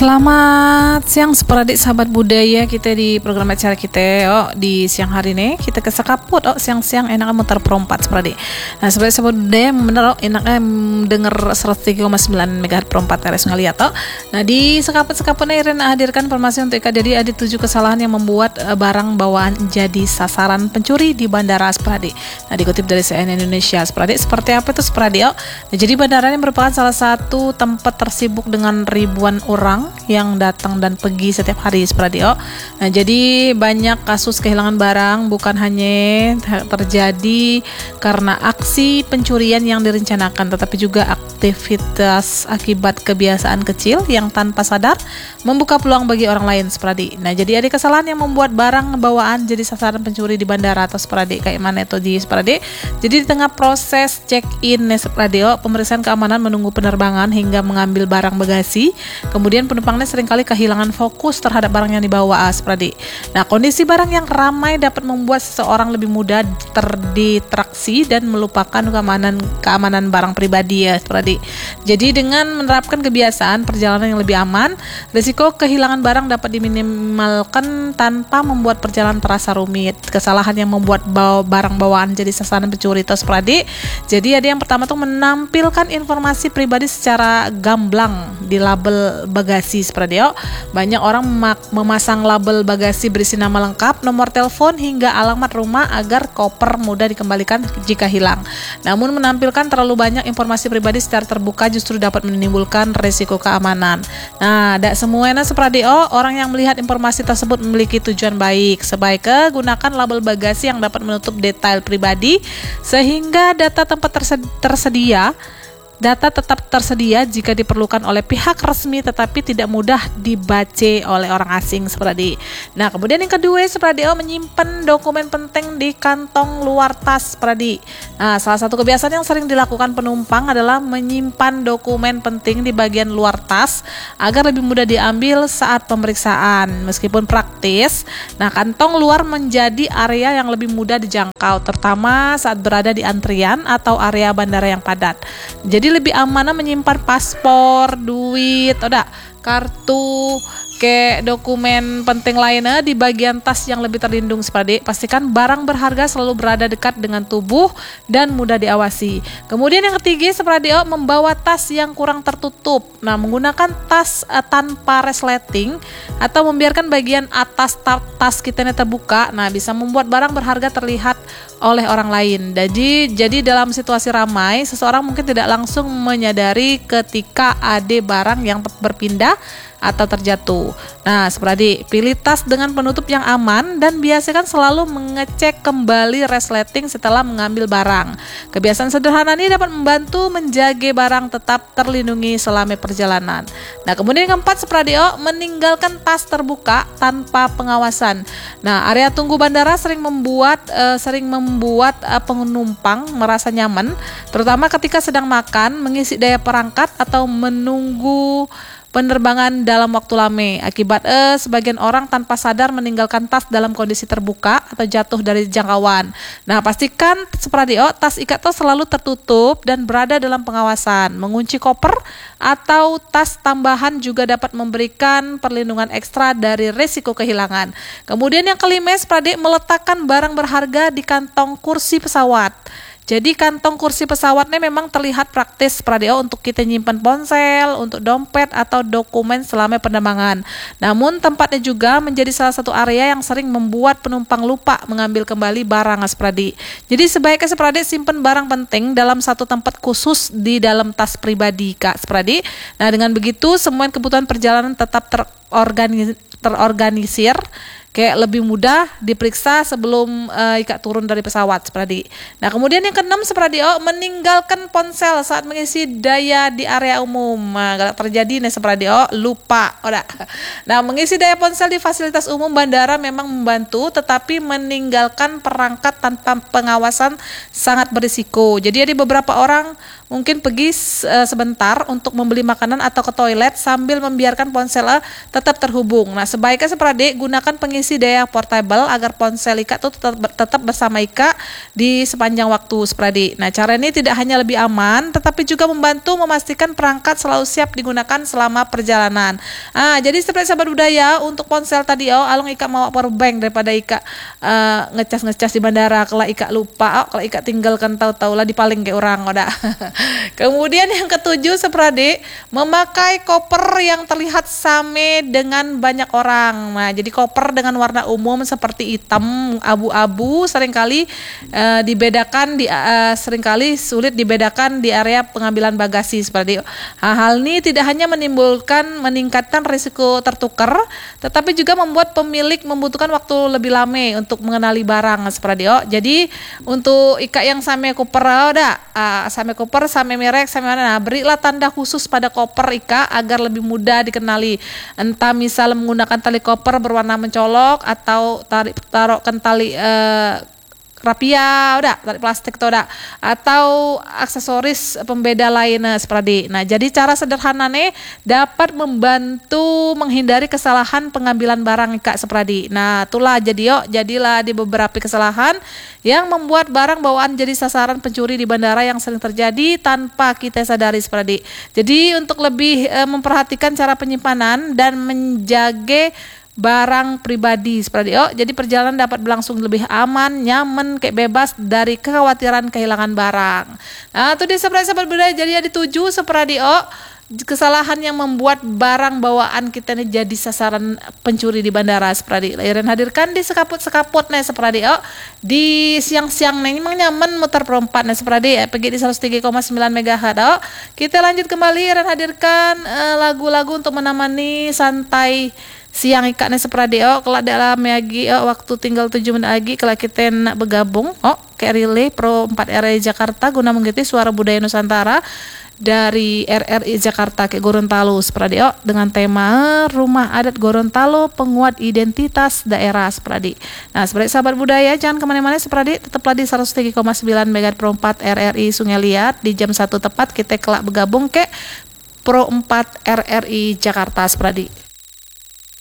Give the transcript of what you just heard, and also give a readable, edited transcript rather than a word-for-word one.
Selamat siang seperadik sahabat budaya kita di program acara kita di siang hari ini kita ke Sekaput siang-siang enaknya muter perompat seperadik. Nah sebagai sahabat budaya bener enaknya denger 103,9 MHz perompat RS ngeliat Nah di Sekaput ini Iren hadirkan informasi untuk jadi ada 7 kesalahan yang membuat barang bawaan jadi sasaran pencuri di bandara seperadik. Nah dikutip dari CNN Indonesia seperadik, seperti apa itu seperadik? Nah, jadi bandara ini merupakan salah satu tempat tersibuk dengan ribuan orang yang datang dan pergi setiap hari seperadik. Nah jadi banyak kasus kehilangan barang bukan hanya terjadi karena aksi pencurian yang direncanakan, tetapi juga aktivitas akibat kebiasaan kecil yang tanpa sadar membuka peluang bagi orang lain seperadik. Nah jadi ada kesalahan yang membuat barang bawaan jadi sasaran pencuri di bandara atau seperadik. Kayak mana itu di seperadik? Jadi di tengah proses check-in seperadik, pemeriksaan keamanan menunggu penerbangan hingga mengambil barang bagasi, kemudian penumpangnya seringkali kehilangan fokus terhadap barang yang dibawa seperadik. Nah kondisi barang yang ramai dapat membuat seseorang lebih mudah terdistraksi dan melupakan keamanan barang pribadi seperadik. Jadi dengan menerapkan kebiasaan perjalanan yang lebih aman, risiko kehilangan barang dapat diminimalkan tanpa membuat perjalanan terasa rumit. Kesalahan yang membuat barang bawaan jadi sasaran pencuri itu seperadik. Jadi ada yang pertama tuh menampilkan informasi pribadi secara gamblang di label bagasi seperadik. Banyak orang memasang label bagasi berisi nama lengkap, nomor telepon hingga alamat rumah agar koper mudah dikembalikan jika hilang. Namun menampilkan terlalu banyak informasi pribadi secara terbuka justru dapat menimbulkan risiko keamanan. Nah, tidak semuanya seperadik orang yang melihat informasi tersebut memiliki tujuan baik. Sebaiknya gunakan label bagasi yang dapat menutup detail pribadi sehingga data tetap tersedia jika diperlukan oleh pihak resmi tetapi tidak mudah dibaca oleh orang asing seperadik. Nah kemudian yang kedua seperadik menyimpan dokumen penting di kantong luar tas seperadik. Nah salah satu kebiasaan yang sering dilakukan penumpang adalah menyimpan dokumen penting di bagian luar tas agar lebih mudah diambil saat pemeriksaan. Meskipun praktis, nah kantong luar menjadi area yang lebih mudah dijangkau terutama saat berada di antrian atau area bandara yang padat. Jadi lebih aman menyimpan paspor, duit, kartu, dokumen penting lainnya di bagian tas yang lebih terlindung seperadik. Pastikan barang berharga selalu berada dekat dengan tubuh dan mudah diawasi. Kemudian yang ketiga seperadik membawa tas yang kurang tertutup. Nah menggunakan tas tanpa resleting atau membiarkan bagian atas tas kita ini terbuka, nah bisa membuat barang berharga terlihat oleh orang lain. Jadi dalam situasi ramai, seseorang mungkin tidak langsung menyadari ketika ada barang yang berpindah atau terjatuh. Nah, seperadik, pilih tas dengan penutup yang aman dan biasakan selalu mengecek kembali resleting setelah mengambil barang. Kebiasaan sederhana ini dapat membantu menjaga barang tetap terlindungi selama perjalanan. Nah, kemudian yang keempat, seperadik, meninggalkan tas terbuka tanpa pengawasan. Nah, area tunggu bandara sering membuat penumpang merasa nyaman, terutama ketika sedang makan, mengisi daya perangkat atau menunggu penerbangan dalam waktu lama. Akibat sebagian orang tanpa sadar meninggalkan tas dalam kondisi terbuka atau jatuh dari jangkauan. Nah, pastikan seperadik tas ikat selalu tertutup dan berada dalam pengawasan. Mengunci koper atau tas tambahan juga dapat memberikan perlindungan ekstra dari risiko kehilangan. Kemudian yang kelima, seperadik meletakkan barang berharga di kantong kursi pesawat. Jadi kantong kursi pesawatnya memang terlihat praktis seperadik untuk kita nyimpan ponsel, untuk dompet atau dokumen selama penerbangan. Namun tempatnya juga menjadi salah satu area yang sering membuat penumpang lupa mengambil kembali barang seperadik. Jadi sebaiknya seperadik simpan barang penting dalam satu tempat khusus di dalam tas pribadi seperadik. Nah dengan begitu semua kebutuhan perjalanan tetap terorganisir, kayak lebih mudah diperiksa sebelum turun dari pesawat seperadik. Nah kemudian yang keenam seperadik meninggalkan ponsel saat mengisi daya di area umum. Nah, terjadi nih seperadik lupa. Nah mengisi daya ponsel di fasilitas umum bandara memang membantu, tetapi meninggalkan perangkat tanpa pengawasan sangat berisiko. Jadi ada beberapa orang mungkin pergi sebentar untuk membeli makanan atau ke toilet sambil membiarkan ponsel tetap terhubung. Nah, sebaiknya seperti gunakan pengisi daya portable agar ponsel Ika tuh tetap bersama Ika di sepanjang waktu seperti. Nah, cara ini tidak hanya lebih aman tetapi juga membantu memastikan perangkat selalu siap digunakan selama perjalanan. Jadi seperti sahabat budaya, untuk ponsel tadi alung Ika mau power bank daripada Ika ngecas di bandara, kalau Ika lupa, kalau Ika tinggalkan tahu-tahu lah dipaling kayak orang udah. Kemudian yang ketujuh seperti memakai koper yang terlihat sama dengan banyak orang. Nah, jadi koper dengan warna umum seperti hitam, abu-abu seringkali dibedakan seringkali sulit dibedakan di area pengambilan bagasi seperti. Hal ini tidak hanya meningkatkan risiko tertukar, tetapi juga membuat pemilik membutuhkan waktu lebih lama untuk mengenali barang seperti. Jadi untuk Ika yang sama koper sama koper, sama merek, sama mana, berilah tanda khusus pada koper Ika agar lebih mudah dikenali. Entah misal menggunakan tali koper berwarna mencolok atau taruhkan tali rapia tali plastik atau aksesoris pembeda lain seperti. Nah, jadi cara sederhana nih dapat membantu menghindari kesalahan pengambilan barang Ika seperti. Nah, itulah jadilah di beberapa kesalahan yang membuat barang bawaan jadi sasaran pencuri di bandara yang sering terjadi tanpa kita sadari seperti. Jadi untuk lebih memperhatikan cara penyimpanan dan menjaga barang pribadi seperti jadi perjalanan dapat berlangsung lebih aman, nyaman, kayak bebas dari kekhawatiran kehilangan barang. Nah, itu dia sahabat budaya. Jadi ada 7 seperti kesalahan yang membuat barang bawaan kita ini jadi sasaran pencuri di bandara seperti. Iren hadirkan di sekaput nih seperti di siang-siang nih memang nyaman muter perempat nih seperti pergi di 103,9 MHz. Kita lanjut kembali, Iren hadirkan lagu-lagu untuk menemani santai siang Ika nih seperti kalau dalam lagi waktu tinggal 7 menit lagi kalau kita nak bergabung kayak relay Pro 4 RRI Jakarta guna mengikuti suara budaya Nusantara dari RRI Jakarta ke Gorontalo seperti dengan tema Rumah Adat Gorontalo Penguat Identitas Daerah seperti. Nah, seperti sahabat budaya jangan kemana-mana seperti, tetaplah di 103,9 MHz Pro 4 RRI Sungai Liat di jam 1 tepat kita kelak bergabung ke Pro 4 RRI Jakarta seperti.